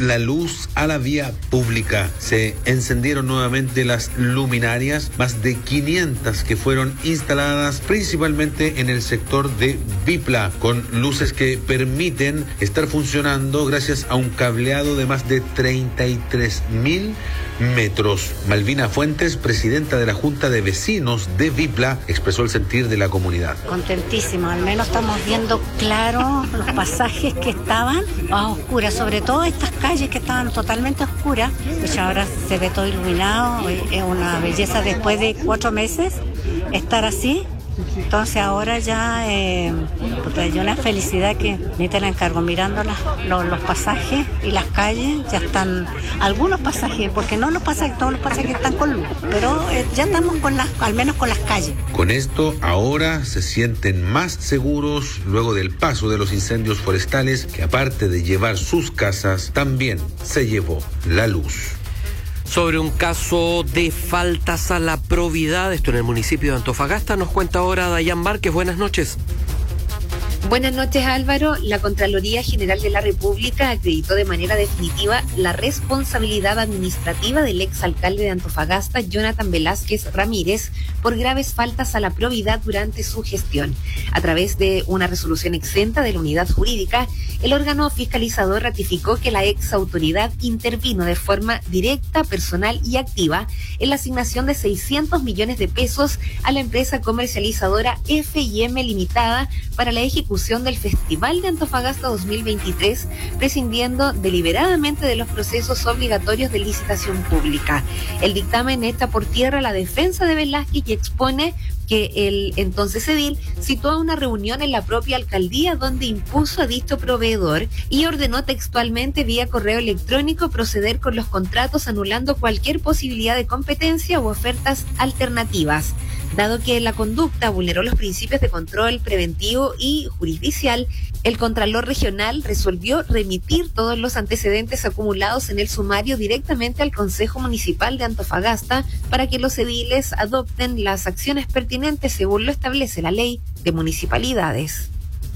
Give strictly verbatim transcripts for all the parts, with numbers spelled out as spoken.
la luz a la vía pública. Se encendieron nuevamente las luminarias, más de quinientas que fueron instaladas principalmente en el sector de Vipla, con luces que permiten estar funcionando gracias a un cableado de más de treinta y tres mil metros. Malvina Fuentes, presidenta de la Junta de Vecinos de Vipla, expresó el sentir de la comunidad. Contentísimo, al menos estamos viendo claro los pasajes que estaban a oscuras, sobre todo estas calles que estaban totalmente oscuras, pues ahora se ve todo iluminado, es una belleza después de cuatro meses estar así. Entonces ahora ya eh, hay una felicidad que ni te la encargo mirando las, los, los pasajes y las calles. Ya están algunos pasajes, porque no los pasajes, todos los pasajes están con luz, pero eh, ya estamos con las, al menos con las calles. Con esto ahora se sienten más seguros luego del paso de los incendios forestales, que aparte de llevar sus casas, también se llevó la luz. Sobre un caso de faltas a la probidad, esto en el municipio de Antofagasta, nos cuenta ahora Dayan Márquez. Buenas noches. Buenas noches, Álvaro. La Contraloría General de la República acreditó de manera definitiva la responsabilidad administrativa del exalcalde de Antofagasta, Jonathan Velázquez Ramírez, por graves faltas a la probidad durante su gestión. A través de una resolución exenta de la unidad jurídica, el órgano fiscalizador ratificó que la ex autoridad intervino de forma directa, personal y activa en la asignación de seiscientos millones de pesos a la empresa comercializadora F y M Limitada para la ejecución del Festival de Antofagasta dos mil veintitrés, prescindiendo deliberadamente de los procesos obligatorios de licitación pública. El dictamen echa por tierra la defensa de Velázquez y expone que el entonces edil citó a una reunión en la propia alcaldía donde impuso a dicho proveedor y ordenó textualmente vía correo electrónico proceder con los contratos, anulando cualquier posibilidad de competencia u ofertas alternativas. Dado que la conducta vulneró los principios de control preventivo y jurisdicial, el Contralor Regional resolvió remitir todos los antecedentes acumulados en el sumario directamente al Consejo Municipal de Antofagasta para que los ediles adopten las acciones pertinentes según lo establece la Ley de Municipalidades.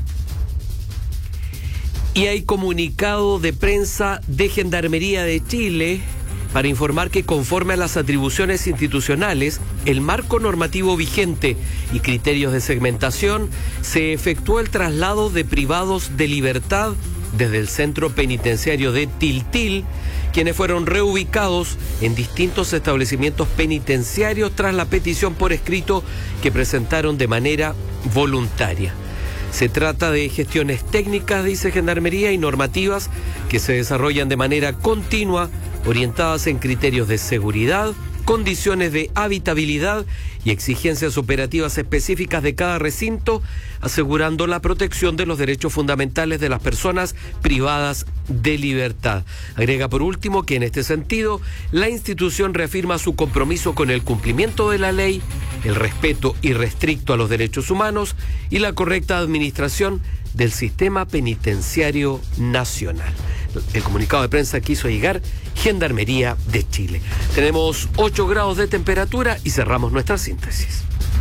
Y hay comunicado de prensa de Gendarmería de Chile para informar que, conforme a las atribuciones institucionales, el marco normativo vigente y criterios de segmentación, se efectuó el traslado de privados de libertad desde el centro penitenciario de Tiltil, quienes fueron reubicados en distintos establecimientos penitenciarios tras la petición por escrito que presentaron de manera voluntaria. Se trata de gestiones técnicas, dice Gendarmería, y normativas que se desarrollan de manera continua, orientadas en criterios de seguridad, condiciones de habitabilidad y exigencias operativas específicas de cada recinto, asegurando la protección de los derechos fundamentales de las personas privadas de libertad. Agrega por último que en este sentido, la institución reafirma su compromiso con el cumplimiento de la ley, el respeto irrestricto a los derechos humanos y la correcta administración del sistema penitenciario nacional. El comunicado de prensa que hizo llegar Gendarmería de Chile. Tenemos ocho grados de temperatura y cerramos nuestra síntesis.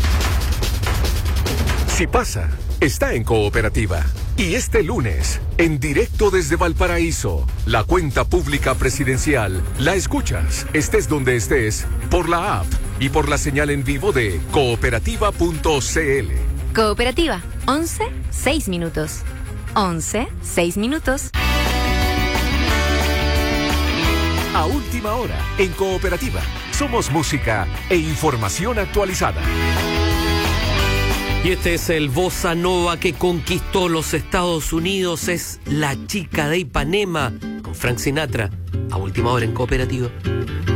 Si pasa, está en Cooperativa. Y este lunes, en directo desde Valparaíso, la cuenta pública presidencial la escuchas, estés donde estés, por la app y por la señal en vivo de cooperativa punto c l. Cooperativa, once, seis minutos. once, seis minutos. A última hora, en Cooperativa, somos música e información actualizada. Y este es el bossa nova que conquistó los Estados Unidos, es La Chica de Ipanema, con Frank Sinatra, a última hora en Cooperativa.